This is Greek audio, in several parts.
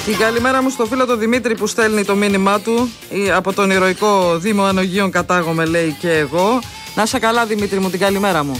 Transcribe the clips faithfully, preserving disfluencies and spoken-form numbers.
Την καλημέρα μου στο φίλο το Δημήτρη που στέλνει το μήνυμά του. Από τον ηρωικό Δήμο Ανογείων κατάγομαι, λέει, και εγώ. Να είσαι καλά, Δημήτρη μου, την καλημέρα μου.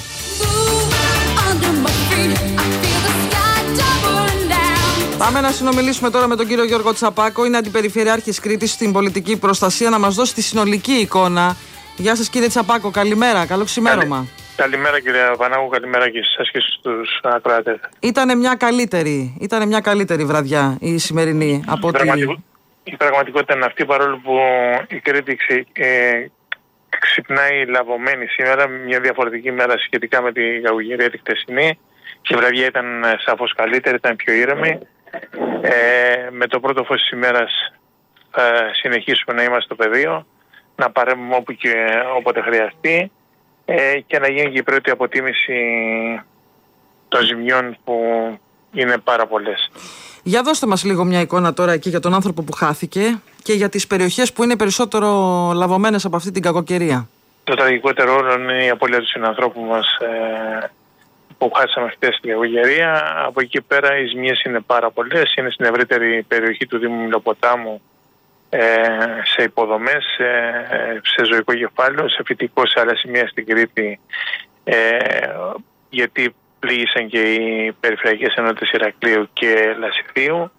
Πάμε να συνομιλήσουμε τώρα με τον κύριο Γιώργο Τσαπάκο. Είναι αντιπεριφερειάρχης Κρήτης στην πολιτική προστασία, να μας δώσει τη συνολική εικόνα. Γεια σας, κύριε Τσαπάκο, καλημέρα, καλό ξημέρωμα. Καλημέρα, κύριε Πανάγου, καλημέρα και σας και στους ακροατές. Ήτανε μια καλύτερη, ήτανε μια καλύτερη βραδιά η σημερινή από η, ότι... η πραγματικότητα είναι αυτή, παρόλο που η Κρήτη ξε, ε, ξυπνάει λαβωμένη σήμερα, μια διαφορετική μέρα σχετικά με την κακοκαιρία τη χτεσινή. Η βραδιά ήταν σαφώς καλύτερη, ήταν πιο ήρεμη. Ε, με το πρώτο φως της ημέρας θα συνεχίσουμε να είμαστε στο πεδίο, να παρέμβουμε όπου και όποτε χρειαστεί ε, και να γίνει και η πρώτη αποτίμηση των ζημιών που είναι πάρα πολλές. Για δώστε μας λίγο μια εικόνα τώρα εκεί για τον άνθρωπο που χάθηκε και για τις περιοχές που είναι περισσότερο λαβωμένες από αυτή την κακοκαιρία. Το τραγικότερο όλο είναι η απώλεια του συνανθρώπου μας ε, που χάσαμε χτες στην κακοκαιρία. Από εκεί πέρα οι ζημιές είναι πάρα πολλές. Είναι στην ευρύτερη περιοχή του Δήμου Μιλοποτάμου, ε, σε υποδομές, σε, σε ζωικό κεφάλαιο, σε φυτικό, σε άλλα σημεία στην Κρήτη, ε, γιατί πλήγησαν και οι περιφερειακές ενότητες Ηρακλείου και Λασιθίου.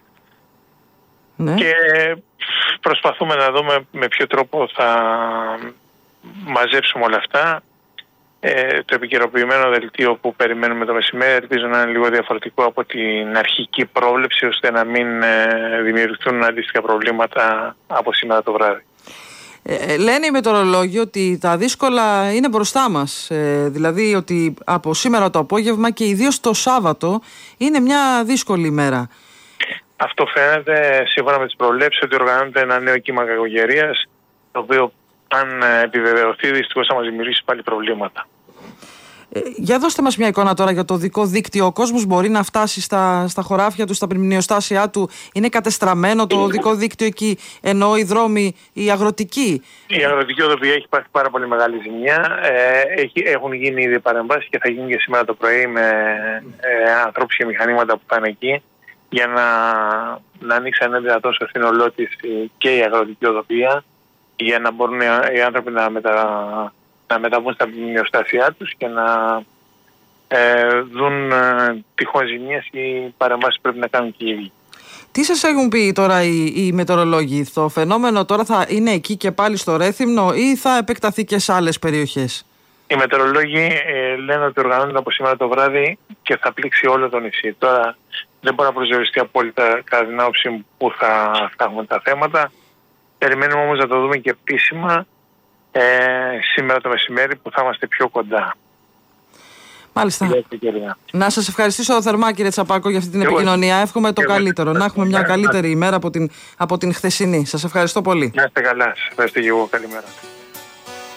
Ναι. Και προσπαθούμε να δούμε με ποιο τρόπο θα μαζέψουμε όλα αυτά. Ε, το επικαιροποιημένο δελτίο που περιμένουμε το μεσημέρι ελπίζω να είναι λίγο διαφορετικό από την αρχική πρόβλεψη, ώστε να μην ε, δημιουργηθούν αντίστοιχα προβλήματα από σήμερα το βράδυ. Ε, λένε οι μετεωρολόγοι ότι τα δύσκολα είναι μπροστά μας, ε, δηλαδή ότι από σήμερα το απόγευμα και ιδίως το Σάββατο είναι μια δύσκολη ημέρα. Αυτό φαίνεται σύμφωνα με τις προβλέψεις, ότι οργανώνεται ένα νέο κύμα κακοκαιρίας, το οποίο αν επιβεβαιωθεί δυστυχώς θα μας δημιουργήσει πάλι προβλήματα. Ε, για δώστε μας μια εικόνα τώρα για το οδικό δίκτυο. Ο κόσμος μπορεί να φτάσει στα, στα χωράφια του, στα μνημειοστάσια του? Είναι κατεστραμμένο το οδικό δίκτυο εκεί, ενώ οι δρόμοι, οι αγροτικοί? Η αγροτική οδοποιία έχει πάθει πάρα πολύ μεγάλη ζημιά. Ε, έχει, έχουν γίνει ήδη παρεμβάσεις και θα γίνει και σήμερα το πρωί με ε, ανθρώπους και μηχανήματα που θα είναι εκεί, για να, να ανοίξει αν είναι δυνατόν στο σύνολό της και η αγροτική οδοποιία, για να μπορούν οι άνθρωποι να, μετα, να μεταβούν στα μνημειοστάσια τους και να ε, δουν ε, τυχόν ζημίες ή παρεμβάσεις που πρέπει να κάνουν και οι ίδιοι. Τι σας έχουν πει τώρα οι, οι μετεωρολόγοι? Το φαινόμενο τώρα θα είναι εκεί και πάλι στο Ρέθυμνο ή θα επεκταθεί και σε άλλες περιοχές? Οι μετεωρολόγοι ε, λένε ότι οργανώνονται από σήμερα το βράδυ και θα πλήξει όλο το νησί. Τώρα δεν μπορεί να προσδιοριστεί απόλυτα κατά την άποψη που θα φτάνουν τα θέματα. Περιμένουμε όμως να το δούμε και επίσημα ε, σήμερα το μεσημέρι που θα είμαστε πιο κοντά. Μάλιστα. Να σας ευχαριστήσω θερμά, κύριε Τσαπάκο, για αυτή την επικοινωνία. Εύχομαι το καλύτερο. Να έχουμε μια καλύτερη ημέρα από την, από την χθεσινή. Σας ευχαριστώ πολύ. Να είστε καλά. Σας ευχαριστώ και εγώ. Καλημέρα.